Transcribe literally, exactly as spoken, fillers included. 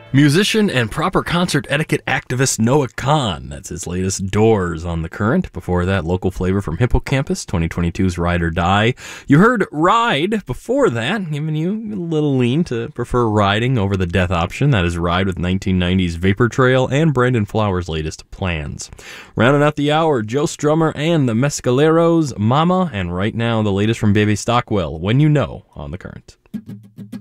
Musician and proper concert etiquette activist Noah Kahan. That's his latest Doors on The Current. Before that, local flavor from Hippocampus, twenty twenty-two's Ride or Die. You heard Ride before that, giving you a little lean to prefer riding over the death option. That is Ride with nineteen nineties Vapor Trail and Brandon Flowers' latest Plans. Rounding out the hour, Joe Strummer and the Mescaleros, Mama, and right now the latest from Baby Stockwell, When You Know on The Current.